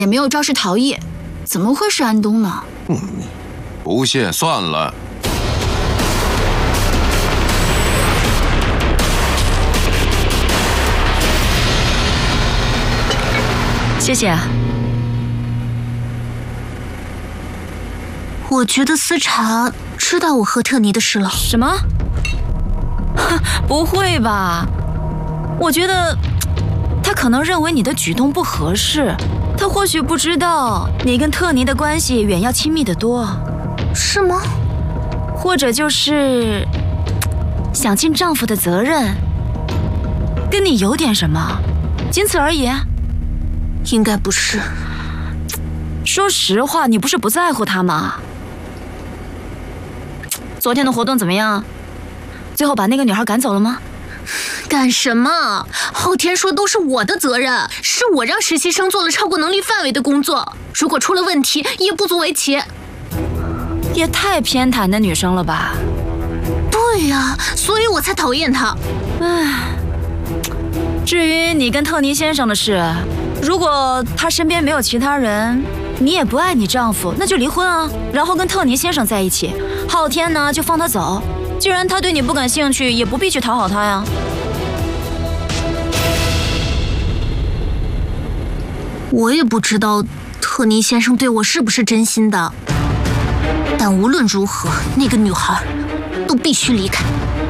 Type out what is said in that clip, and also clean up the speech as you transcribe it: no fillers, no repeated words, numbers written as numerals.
也没有肇事逃逸，怎么会是安东呢？ 不信算了。 谢谢。 我觉得思茶知道我和特尼的事了。 什么？不会吧？我觉得他可能认为你的举动不合适，他或许不知道你跟特尼的关系远要亲密得多。 是吗？ 或者就是想尽丈夫的责任，跟你有点什么，仅此而已。 应该不是。 说实话，你不是不在乎他吗？昨天的活动怎么样？最后把那个女孩赶走了吗？ 干什么？昊天说都是我的责任，是我让实习生做了超过能力范围的工作，如果出了问题也不足为奇。 也太偏袒的女生了吧？ 对呀，所以我才讨厌他。 唉，至于你跟特尼先生的事，如果他身边没有其他人，你也不爱你丈夫，那就离婚啊，然后跟特尼先生在一起。昊天呢，就放他走。既然他对你不感兴趣，也不必去讨好他呀。 我也不知道特尼先生对我是不是真心的，但无论如何，那个女孩都必须离开。